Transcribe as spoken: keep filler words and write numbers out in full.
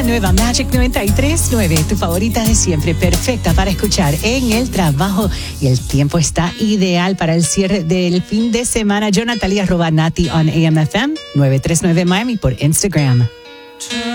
La nueva Magic noventa y tres punto nueve, tu favorita de siempre, perfecta para escuchar en el trabajo. Y el tiempo está ideal para el cierre del fin de semana. Yo, Natalia, arroba Nati on A M F M, nueve tres nueve Miami por Instagram.